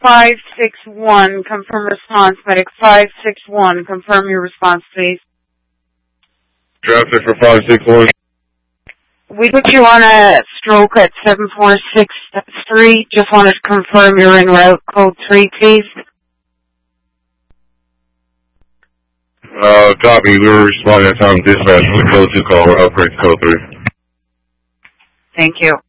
561, confirm response. Medic 561, confirm your response, please. Traffic for 561. We put you on a stroke at 7463. Just wanted to confirm you're en route. Code 3, please. Copy. We were responding at time dispatch for the code 2 call. We're upgrade to code 3. Thank you.